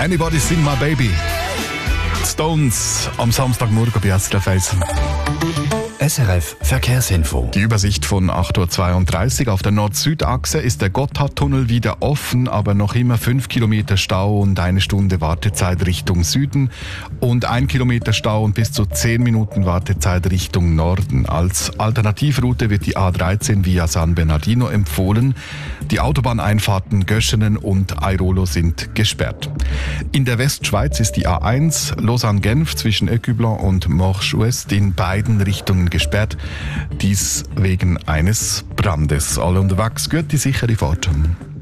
Anybody Sing My Baby. Stones am Samstagmorgen bei SRF 1. SRF Verkehrsinfo. Die Übersicht von 8.32 Uhr. Auf der Nord-Süd-Achse ist der Gotthardtunnel wieder offen, aber noch immer 5 Kilometer Stau und 1 Stunde Wartezeit Richtung Süden und 1 Kilometer Stau und bis zu 10 Minuten Wartezeit Richtung Norden. Als Alternativroute wird die A13 via San Bernardino empfohlen. Die Autobahneinfahrten Göschenen und Airolo sind gesperrt. In der Westschweiz ist die A1 Lausanne-Genf zwischen Écublens und Morges-Ouest in beiden Richtungen gesperrt. Dies wegen eines Brandes. Alle unterwegs, gute sichere Fahrt.